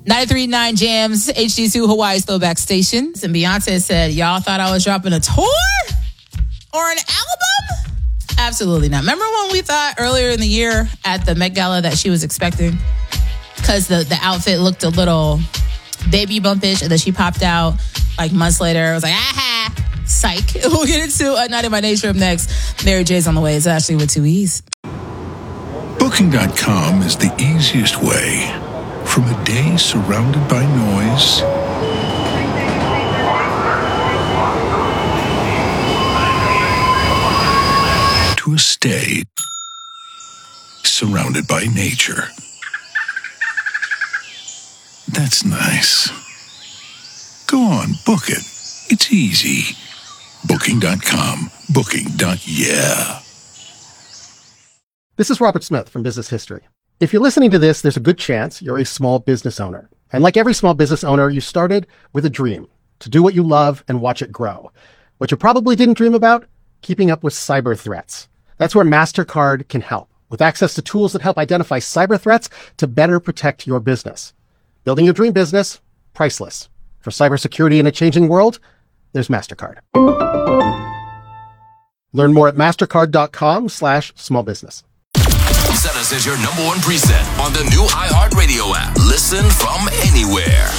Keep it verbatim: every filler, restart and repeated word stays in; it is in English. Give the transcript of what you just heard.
ninety-three point nine Jams, H D two Hawaii's throwback station. And Beyonce said, y'all thought I was dropping a tour or an album? Absolutely not. Remember when we thought earlier in the year at the Met Gala that she was expecting? Because the, the outfit looked a little baby bumpish, and then she popped out like months later. I was like, aha, psych. We'll get into a Night in My Nation next. Mary J's on the way. It's Ashley with two E's. Booking dot com is the easiest way from a day surrounded by noise to a stay surrounded by nature. That's nice. Go on, book it. It's easy. Booking dot com. Booking. Yeah. This is Robert Smith from Business History. If you're listening to this, there's a good chance you're a small business owner. And like every small business owner, you started with a dream to do what you love and watch it grow. What you probably didn't dream about? Keeping up with cyber threats. That's where MasterCard can help, with access to tools that help identify cyber threats to better protect your business. Building your dream business, priceless. For cybersecurity in a changing world, there's MasterCard. Learn more at mastercard.com slash small business. Set us as your number one preset on the new iHeartRadio app. Listen from anywhere.